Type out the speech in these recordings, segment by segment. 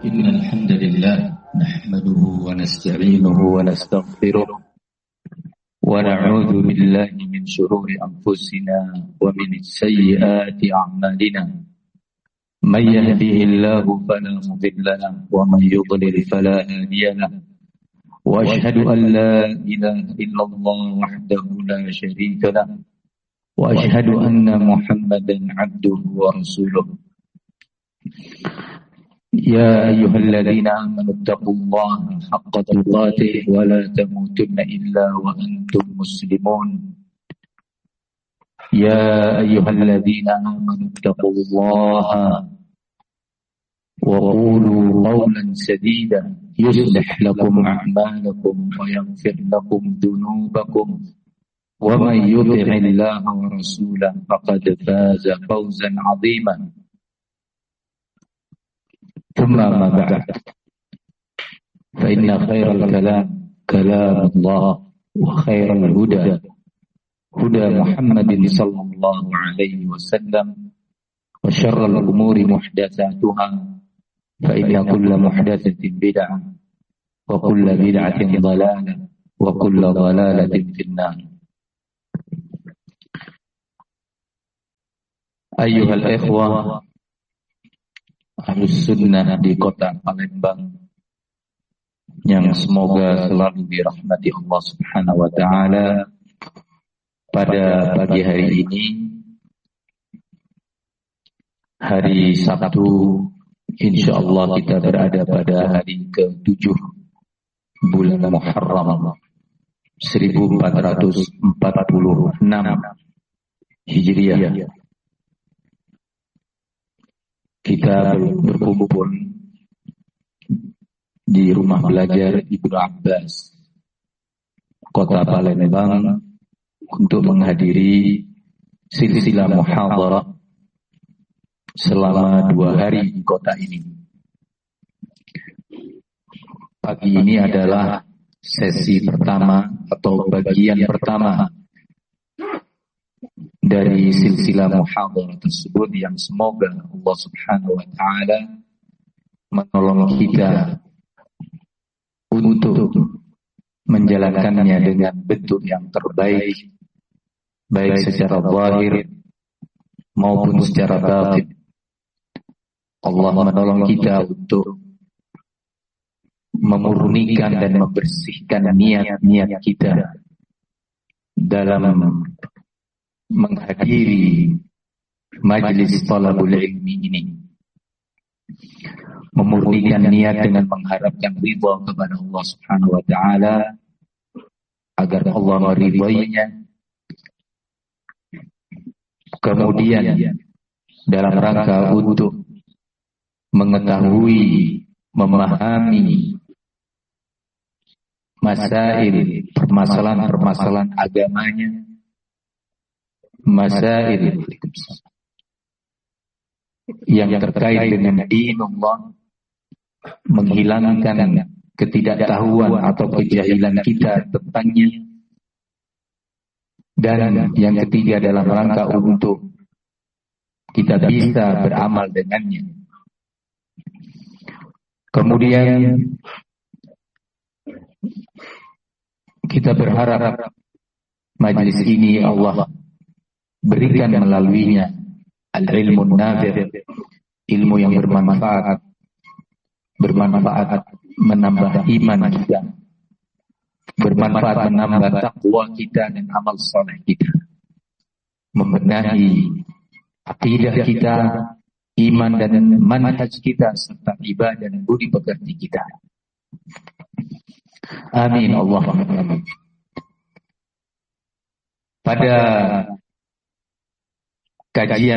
إن الحمد لله نحمده ونستعينه ونستغفره ونعوذ بالله من شرور أنفسنا ومن سيئات أعمالنا. من يهده الله فلا مضل له ومن يضلل فلا هادي له، وأشهد أن لا إله إلا الله وحده لا شريك له، وأشهد أن محمدا عبده ورسوله. يا أيها الذين آمنوا اتقوا الله حق تقاته ولا تموتن إلا وأنتم مسلمون. يا أيها الذين آمنوا اتقوا الله وقولوا قولا سديدا يصلح لكم أعمالكم ويغفر لكم ذنوبكم، ومن يطع الله ورسوله فقد فاز فوزا عظيما. ثم ما بعد، فإن خير الكلام كلام الله، وخير الهدى هدى محمد صلى الله عليه وسلم، وشر الأمور محدثاتها، فإن كل محدثة بدعة، وكل بدعة ضلالة، وكل ضلالة في النار. أيها الإخوة Ahlus Sunnah di kota Palembang yang semoga selalu dirahmati Allah Subhanahu wa Ta'ala, pada pagi hari ini, hari Sabtu, insyaallah kita berada pada hari ke-7 bulan Muharram 1446 Hijriah. Kita berkumpul di rumah belajar Ibnu Abbas, kota Palembang, untuk menghadiri silsilah muhadharah selama 2 hari di kota ini. Pagi ini adalah sesi pertama atau bagian pertama dari silsilah muhadharah tersebut, yang semoga Allah Subhanahu wa Ta'ala menolong kita untuk menjalankannya dengan bentuk yang terbaik, baik secara zahir maupun secara batin. Allah menolong kita untuk memurnikan dan membersihkan niat-niat kita dalam menghadiri majlis talabul ilmi ini, memurnikan niat dengan mengharapkan ridha kepada Allah Subhanahu wa Ta'ala, agar Allah meridainya. Kemudian dalam rangka untuk mengetahui, memahami masail, permasalahan-permasalahan agamanya, masail yang terkait dengan dinullah, menghilangkan ketidaktahuan atau kejahilan kita tentangnya. Dan yang ketiga, dalam rangka untuk kita bisa beramal dengannya. Kemudian kita berharap majlis ini Allah berikan melaluinya al-ilmu nafi', ilmu yang bermanfaat, menambah iman kita, bermanfaat menambah takwa kita dan amal saleh kita, membenahi akidah kita, iman dan manhaj kita, serta ibadah dan budi pekerti kita. Amin Allahumma amin. Pada kajian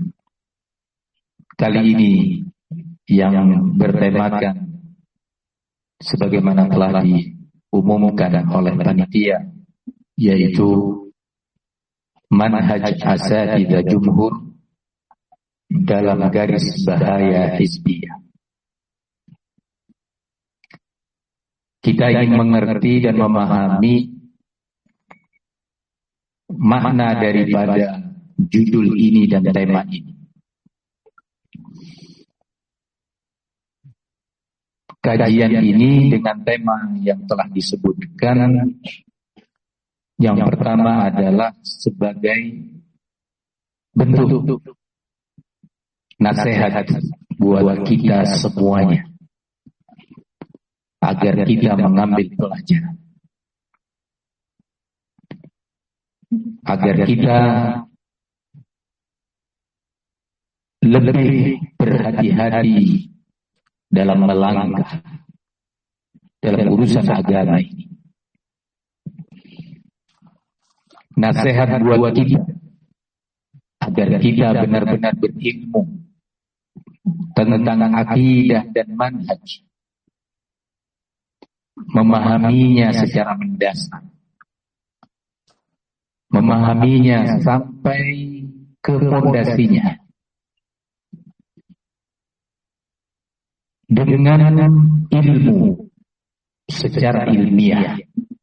kali ini yang bertemakan sebagaimana telah diumumkan oleh panitia, yaitu manhaj asatidzah jumhur dalam garis bahaya hizbiyah. Kita ingin mengerti dan memahami makna daripada judul ini dan tema ini. kajian ini dengan tema yang telah disebutkan. Yang pertama adalah sebagai bentuk nasihat buat kita semuanya agar kita mengambil pelajaran, agar kita lebih berhati-hati dalam melangkah dalam urusan agama ini. Nasihat buat kita agar kita benar-benar berilmu tentang akidah dan manhaj, memahaminya secara mendasar, memahaminya sampai ke fondasinya dengan ilmu secara ilmiah,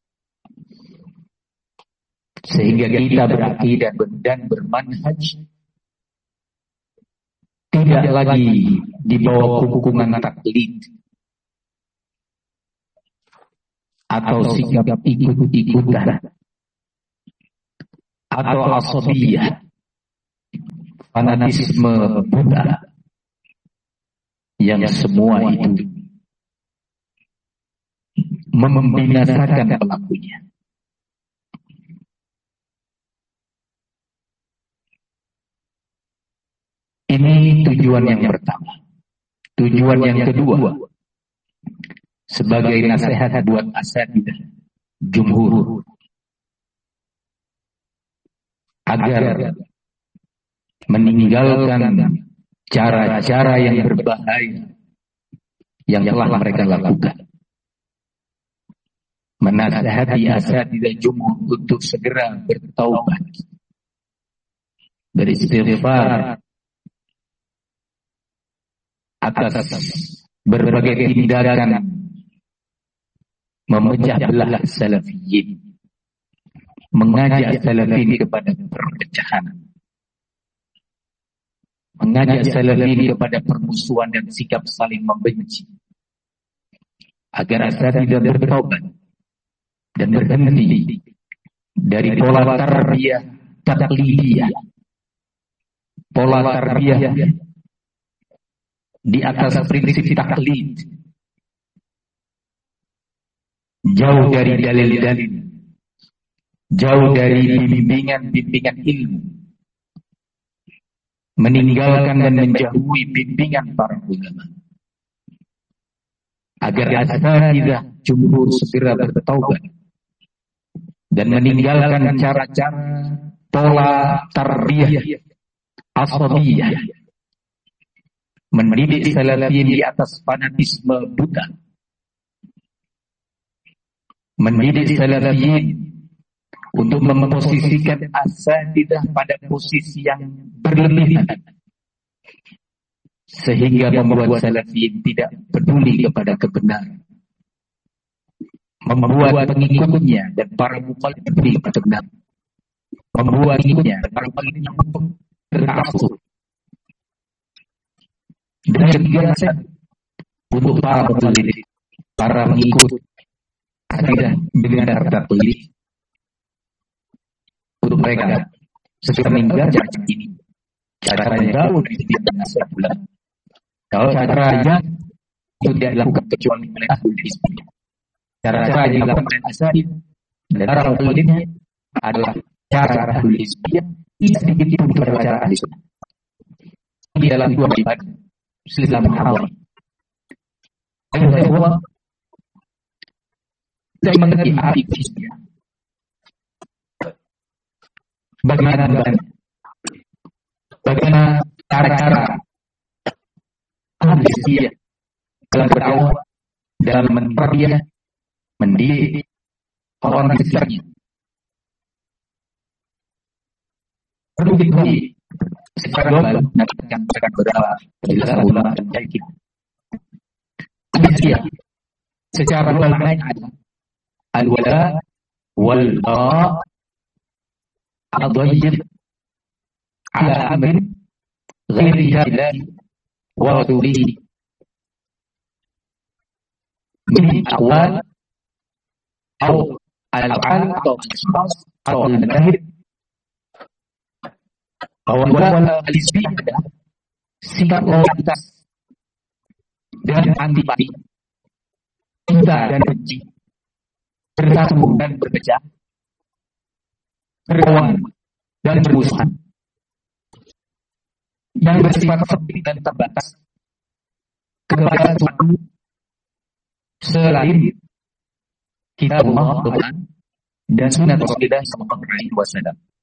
sehingga kita berakidah dan bermanhaj tidak lagi di bawah hukuman taklid atau sikap ikut-ikutan atau asabiyah, fanatisme buta, yang semua itu membinasakan pelakunya. Ini tujuan yang pertama. Tujuan yang kedua, sebagai nasihat buat asatidzah jumhur agar meninggalkan cara-cara yang berbahaya yang telah mereka lakukan. Menasihati asatidzah jumhur untuk segera bertaubat, beristighfar atas berbagai tindakan memecah belah salafiyin, mengajak salafiyin kepada perpecahan, mengajak salafiyin kepada permusuhan dan sikap saling membenci, agar asatidzah bertaubat dan berhenti dari pola tarbiyah taklidiyah, pola tarbiyah di atas prinsip taklid, jauh dari dalil-dalil, jauh dari bimbingan-bimbingan ilmu, meninggalkan dan menjauhi bimbingan para ulama, agar asatidzah jumhur segera bertaubat dan meninggalkan cara-cara pola tarbiyah asabiyah, mendidik salafiyin di atas fanatisme buta, mendidik salafiyin untuk memposisikan asatidzah pada posisi yang berlebihan, sehingga membuat salafiyin tidak peduli kepada kebenaran, membuat pengikutnya dan para mukhalif peduli kepada kebenaran, membuat pengikutnya dan para pengikutnya bertaksub. Dan ketiga, untuk para peneliti, para pengikut asatidzah dengan harta politik, untuk mereka segera meninggal cara ini, cara yang jauh dari tidak nasihat ulama. Kalau cara yang itu tidak dilakukan kecuali oleh ahli hizbiyah, cara yang dilakukan oleh asatidzah dan para penelitinya adalah cara ahli hizbiyah, tidak sedikit pun pada cara ahli sunnah. Di dalam dua ibadah Islam Muhammad. Saya mengerti arti hizbiyah. Bagaimana cara-cara ahli hizbiyah dalam berdakwah, dalam mentarbiyah, mendidik orang di sekitarnya. Perlu diketahui secara global, nanti akan beberapa penjelasan ulama dan jahit. Hizbiyah secara global adalah al-wala wal-bara ad-dayyib ala amrin ghairi Allah wa rasulihi Min awal atau al-af'al atau al-ashkhas atau al-madahib. Wal al-isbih adalah sikap loyalitas dan antipati, cinta dan benci, bersatu dan berpecah, berkawan dan bermusuhan, yang bersifat sempit dan terbatas kepada sesuatu selain kitab Allah, Quran, dan sunnah Rasulullah sallallahu alaihi wasallam.